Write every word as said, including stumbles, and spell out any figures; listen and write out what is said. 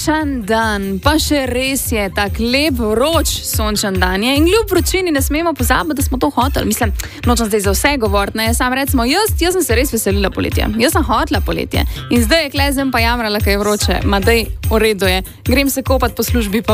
Sončen dan, pa še res je tak lep, vroč sončen dan je. In kljub vročini ne smemo pozabiti, da smo to hoteli. Mislim, nočem zdaj za vse govoriti, ne, sam recimo, jaz, jaz sem se res veselila poletje. Jaz sem hotela poletje. In zdaj je klezem pa jamrala, kaj je vroče. Ma dej, v redu je. Grem se kopati po službi pa